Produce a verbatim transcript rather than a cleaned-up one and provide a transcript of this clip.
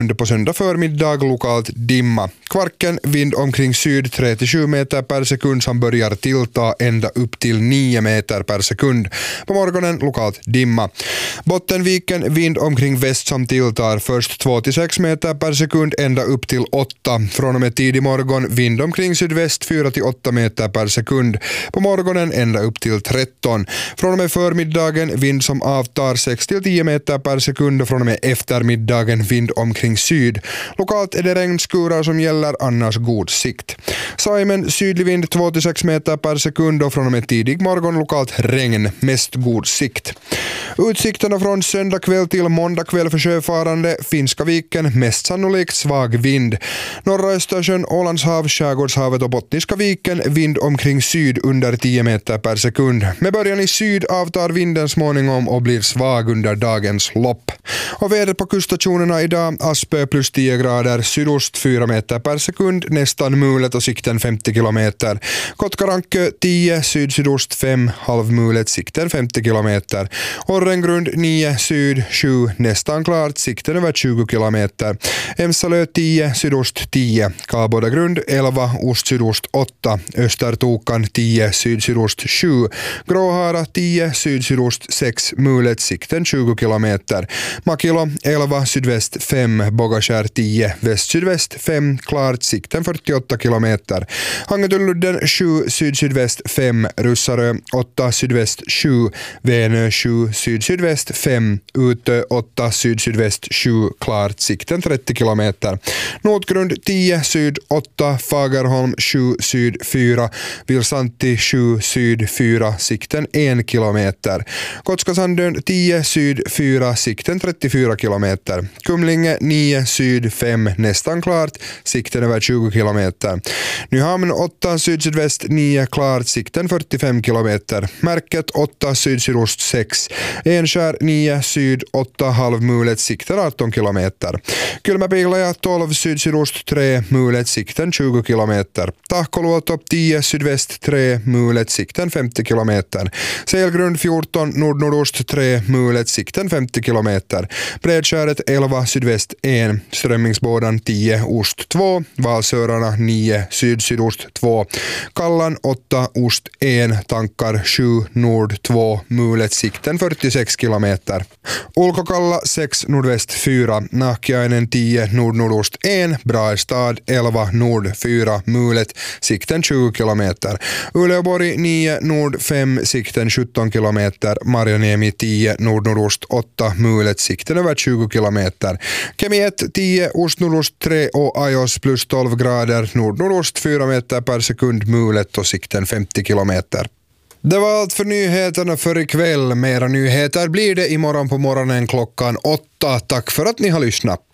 Under på söndag förmiddag lokalt dimma. Kvarken vind omkring syd tre till sju meter per sekund som börjar tillta ända upp till nio meter per sekund. På morgonen lokalt dimma. Bottenviken vind omkring väst som tilltar först två till sex meter per sekund ända upp till åtta. Från och med tidig morgon vind omkring sydväst fyra till åtta meter per sekund. På morgonen ända upp till tretton. Från och med förmiddagen vind som avtar sex till tio meter per sekund och från och med eftermiddagen vind omkring syd. Lokalt är det regnskurar som gäller, annars god sikt. Saimen sydlig vind två till sex meter per sekund och från och med tidig morgon lokalt regn, mest god sikt. Utsikterna från söndag kväll till måndag kväll för sjöfarande: Finska viken, mest sannolikt svag vind. Norra Östersjön, Ålandshav, Skärgårdshavet och Bottniska viken vind omkring syd under tio meter per sekund. Med början i syd avtar vinden småningom och blir svag under dagens lopp. Och vädret på kuststationerna idag: Aspö plus tio grader, sydost fyra meter per sekund, nästan mulet och sikten femtio kilometer. Kotkarankö tio, syd-sydost fem, halvmulet, sikten femtio kilometer. Orrengrund nio, syd sju, nästan klart, sikten över tjugo kilometer. Emsalö tio, sydost tio, Karlbodagrund elva, ost-sydost åtta, Östertokan tio, syd-sydost sju, Gråhara tio, syd-sydost sex, mulet, sikten tjugo kilometer. Makilo elva, sydväst fem, Bogaskär tio, väst-sydväst fem, klart, sikten fyrtioåtta kilometer. Hangetulludden sju, syd-sydväst fem, Russarö åtta, sydväst sju, Vänö sju, syd-sydväst fem, Utö åtta, syd-sydväst sju, klart, sikten trettio kilometer. Nordgrund tio, syd åtta, Fagerholm sju, syd fyra, Vilsanti sju, syd fyra, sikten en kilometer. Kotskasandön tio, syd fyra, sikten trettiofyra kilometer. Kumlinge nio, syd fem, nästan klart, sikten över tjugo kilometer. Nyhamn åtta, syd-sydväst nio, klart, sikten fyrtiofem kilometer. Märket åtta, syd-sydost sex, Enskär nio, syd åtta, halvmulet, sikten arton kilometer. Kylmäpiilaja tolv, syd-sydost tre, mulet, sikten tjugo kilometer. Tahkoluoto tio, sydväst tre, mulet, sikten femtio kilometer. Selgrund fjorton, nord-nordost tre, mulet, sikten femtio kilometer. Bredskäret elva, sydväst en, Strömmingsbådan tio, ost två, Valsörarna nio, syd-sydost två, Kallan åtta, ost ett, Tankar sju, nord två, mulet, sikten fyrtiosex kilometer. Ulkokalla sex, nordväst fyra, Nahkiainen tio, nord-nordost ett, Braestad elva, nord fyra, mulet, sikten tjugo kilometer. Uleåborg nio, nord fem, sikten sjutton kilometer. Marjaniemi tio, nord-nordost åtta, mulet, sikten över tjugo kilometer. Kemi ett tio, ost-nordost tre och Ajos plus tolv grader, nord-nordost fyra meter per sekund, mulet och sikten femtio kilometer. Det var allt för nyheterna för ikväll. Mera nyheter blir det imorgon på morgonen klockan åtta. Tack för att ni har lyssnat.